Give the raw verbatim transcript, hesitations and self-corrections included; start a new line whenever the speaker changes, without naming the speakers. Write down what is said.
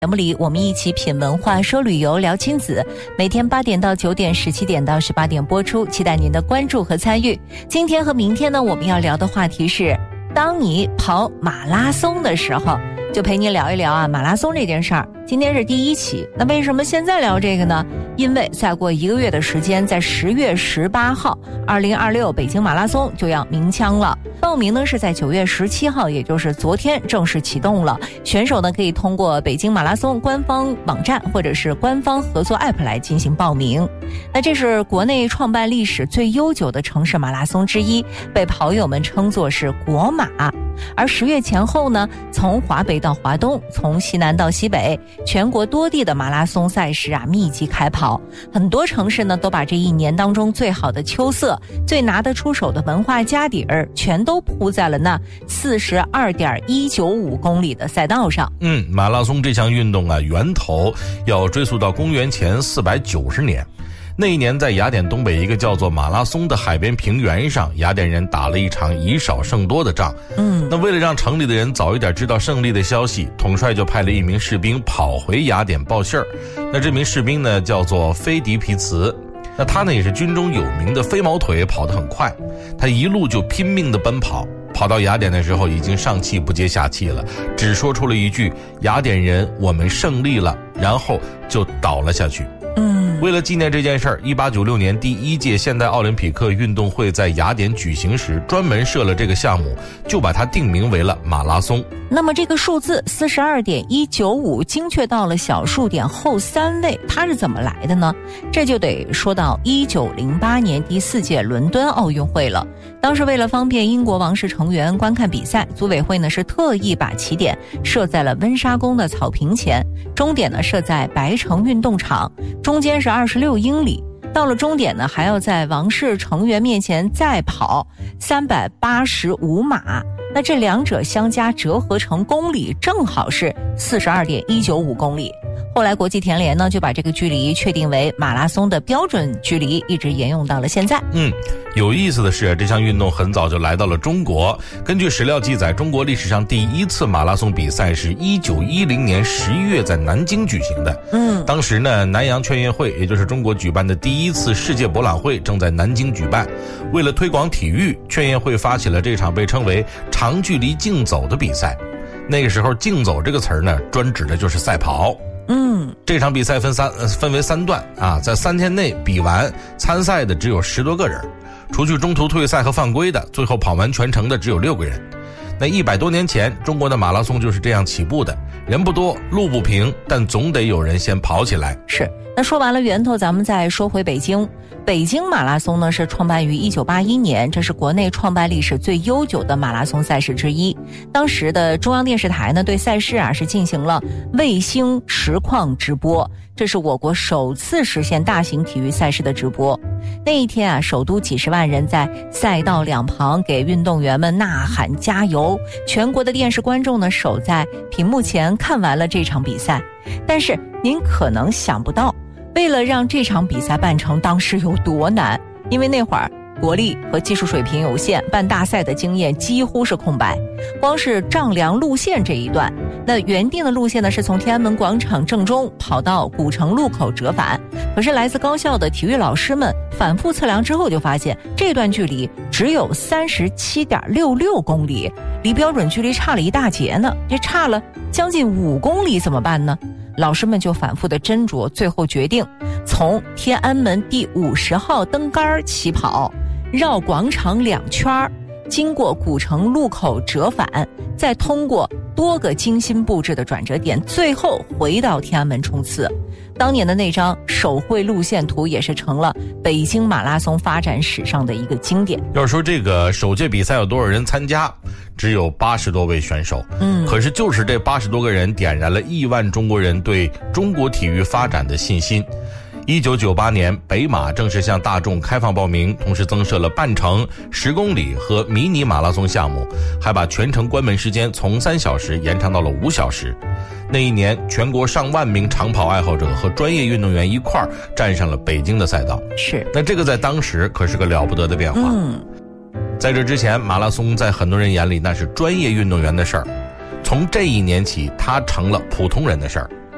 节目里我们一起品文化说旅游聊亲子，每天八点到九点，十七点到十八点播出，期待您的关注和参与。今天和明天呢，我们要聊的话题是当你跑马拉松的时候，就陪你聊一聊啊马拉松这件事儿。今天是第一期，那为什么现在聊这个呢？因为再过一个月的时间，在十月十八号二零二六北京马拉松就要鸣枪了。报名呢是在九月十七号，也就是昨天正式启动了。选手呢可以通过北京马拉松官方网站或者是官方合作 app 来进行报名。那这是国内创办历史最悠久的城市马拉松之一，被跑友们称作是国马。而十月前后呢，从华北到华东，从西南到西北，全国多地的马拉松赛事啊密集开跑。很多城市呢都把这一年当中最好的秋色、最拿得出手的文化家底儿，全都铺在了那四十二点一九五公里的赛道上。
嗯，马拉松这项运动啊，源头要追溯到公元前四百九十年。那一年，在雅典东北一个叫做马拉松的海边平原上，雅典人打了一场以少胜多的仗。嗯，那为了让城里的人早一点知道胜利的消息，统帅就派了一名士兵跑回雅典报信儿。那这名士兵呢，叫做菲迪皮茨。那他呢，也是军中有名的飞毛腿，跑得很快。他一路就拼命地奔跑，跑到雅典的时候，已经上气不接下气了，只说出了一句“雅典人，我们胜利了”，然后就倒了下去。嗯，为了纪念这件事儿，一八九六年第一届现代奥林匹克运动会在雅典举行时，专门设了这个项目，就把它定名为了马拉松。
那么这个数字四十二点一九五精确到了小数点后三位，它是怎么来的呢？这就得说到一九零八年第四届伦敦奥运会了。当时为了方便英国王室成员观看比赛，组委会呢是特意把起点设在了温莎宫的草坪前，终点呢设在白城运动场，中间是二十六英里。到了终点呢，还要在王室成员面前再跑三百八十五码。那这两者相加折合成公里，正好是四十二点一九五公里。后来国际田联呢就把这个距离确定为马拉松的标准距离，一直沿用到了现在。
嗯，有意思的是，这项运动很早就来到了中国。根据史料记载，中国历史上第一次马拉松比赛是一九一零年十一月在南京举行的。嗯，当时呢，南洋劝业会，也就是中国举办的第一次世界博览会，正在南京举办。为了推广体育，劝业会发起了这场被称为长距离竞走的比赛。那个时候，竞走这个词儿呢，专指的就是赛跑。嗯，这场比赛分三呃分为三段啊，在三天内比完，参赛的只有十多个人，除去中途退赛和犯规的，最后跑完全程的只有六个人。那一百多年前，中国的马拉松就是这样起步的，人不多，路不平，但总得有人先跑起来。
是，那说完了源头，咱们再说回北京。北京马拉松呢是创办于一九八一年，这是国内创办历史最悠久的马拉松赛事之一。当时的中央电视台呢对赛事啊是进行了卫星实况直播，这是我国首次实现大型体育赛事的直播。那一天啊，首都几十万人在赛道两旁给运动员们呐喊加油，全国的电视观众呢守在屏幕前看完了这场比赛。但是您可能想不到，为了让这场比赛办成，当时有多难。因为那会儿国力和技术水平有限，办大赛的经验几乎是空白。光是丈量路线这一段，那原定的路线呢是从天安门广场正中跑到古城路口折返。可是来自高校的体育老师们反复测量之后，就发现这段距离只有三十七点六六公里，离标准距离差了一大截呢，这差了将近五公里怎么办呢？老师们就反复的斟酌，最后决定从天安门第五十号灯杆起跑，绕广场两圈，经过古城路口折返，再通过多个精心布置的转折点，最后回到天安门冲刺。当年的那张手绘路线图也是成了北京马拉松发展史上的一个经典。
要说这个首届比赛有多少人参加，只有八十多位选手。嗯，可是就是这八十多个人点燃了亿万中国人对中国体育发展的信心。一九九八年，北马正式向大众开放报名，同时增设了半程、十公里和迷你马拉松项目，还把全程关门时间从三小时延长到了五小时。那一年，全国上万名长跑爱好者和专业运动员一块儿站上了北京的赛道。
是，
那这个在当时可是个了不得的变化。嗯，在这之前，马拉松在很多人眼里那是专业运动员的事儿，从这一年起，它成了普通人的事儿。